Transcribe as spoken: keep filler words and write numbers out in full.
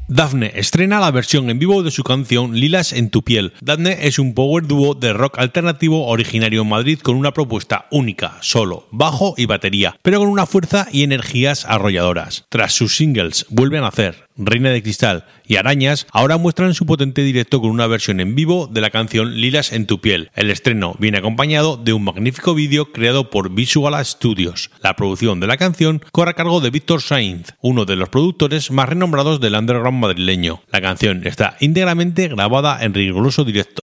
Dafne estrena la versión en vivo de su canción Lilas en tu piel. Dafne es un power dúo de rock alternativo originario en Madrid con una propuesta única, solo, bajo y batería, pero con una fuerza y energías arrolladoras. Tras sus singles Vuelve a nacer, Reina de Cristal y Arañas, ahora muestran su potente directo con una versión en vivo de la canción Lilas en tu piel. El estreno viene acompañado de un magnífico vídeo creado por Visual Studios. La producción de la canción corre a cargo de Víctor Sainz, uno de los productores más renombrados del underground madrileño. La canción está íntegramente grabada en riguroso directo.